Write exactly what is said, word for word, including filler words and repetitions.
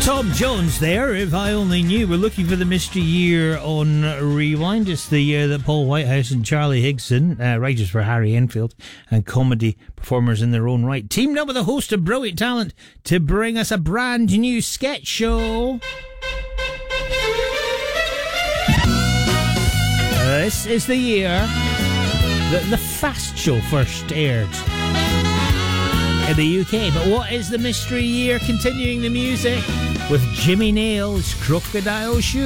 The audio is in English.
Tom Jones there, If I Only Knew. We're looking for the mystery year on Rewind. It's the year that Paul Whitehouse and Charlie Higson, uh, writers for Harry Enfield and comedy performers in their own right, teamed up with a host of brilliant talent to bring us a brand new sketch show. Uh, this is the year that the Fast Show first aired in the U K. But what is the mystery year? Continuing the music with Jimmy Nail's Crocodile Shoe.